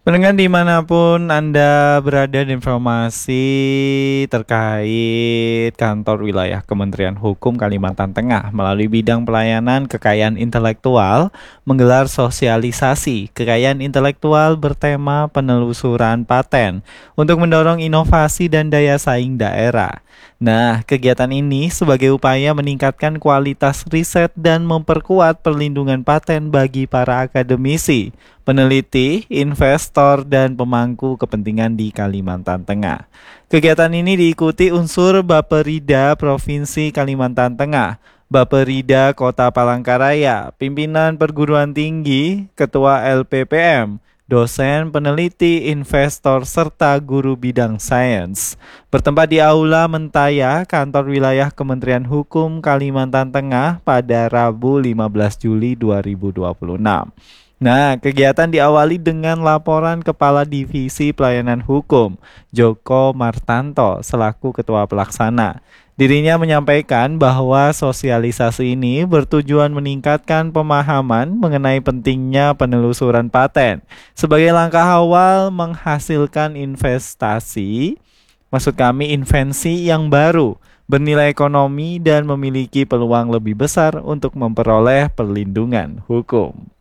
Pendengar dimanapun Anda berada, informasi terkait kantor wilayah Kementerian Hukum Kalimantan Tengah melalui bidang pelayanan kekayaan intelektual menggelar sosialisasi kekayaan intelektual bertema penelusuran paten untuk mendorong inovasi dan daya saing daerah. Nah, kegiatan ini sebagai upaya meningkatkan kualitas riset dan memperkuat perlindungan paten bagi para akademisi, peneliti, investor, dan pemangku kepentingan di Kalimantan Tengah. Kegiatan ini diikuti unsur Bapperida Provinsi Kalimantan Tengah, Bapperida Kota Palangkaraya, pimpinan perguruan tinggi, ketua LPPM, dosen, peneliti, investor, serta guru bidang sains. Bertempat di Aula Mentaya, kantor wilayah Kementerian Hukum Kalimantan Tengah pada Rabu 15 Juli 2026. Nah, kegiatan diawali dengan laporan Kepala Divisi Pelayanan Hukum, Joko Martanto, selaku Ketua Pelaksana. Dirinya menyampaikan bahwa sosialisasi ini bertujuan meningkatkan pemahaman mengenai pentingnya penelusuran paten sebagai langkah awal menghasilkan investasi, maksud kami invensi yang baru, bernilai ekonomi dan memiliki peluang lebih besar untuk memperoleh perlindungan hukum.